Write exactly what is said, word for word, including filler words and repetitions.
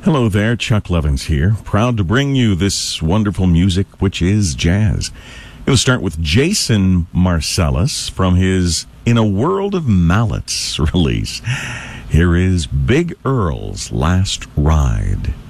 Hello there, Chuck Levins here, proud to bring you this wonderful music, which is jazz. I'm going to start with Jason Marcellus from his In a World of Mallets release. Here is Big Earl's Last Ride.